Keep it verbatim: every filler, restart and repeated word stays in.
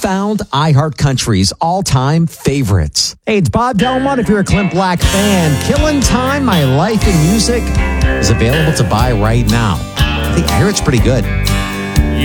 found iHeartCountry's all-time favorites. Hey, it's Bob Delmont. If you're a Clint Black fan, Killing Time, My Life in Music is available to buy right now. I think I hear it's pretty good.